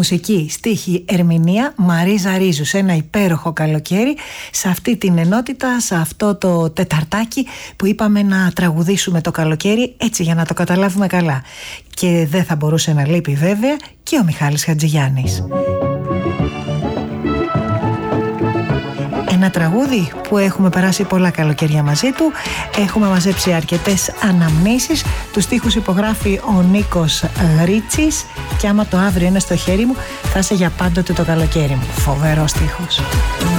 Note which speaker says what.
Speaker 1: Μουσική, στίχη, ερμηνεία Μαρίζα Ρίζου, σε ένα υπέροχο καλοκαίρι, σε αυτή την ενότητα, σε αυτό το τεταρτάκι που είπαμε να τραγουδήσουμε το καλοκαίρι, έτσι για να το καταλάβουμε καλά. Και δεν θα μπορούσε να λείπει βέβαια και ο Μιχάλης Χατζηγιάννης. Ένα τραγούδι που έχουμε περάσει πολλά καλοκαίρια μαζί του. Έχουμε μαζέψει αρκετές αναμνήσεις. Τους στίχους υπογράφει ο Νίκος Γρίτσης. Και άμα το αύριο είναι στο χέρι μου, θα είσαι για πάντοτε το καλοκαίρι μου. Φοβερός στίχος.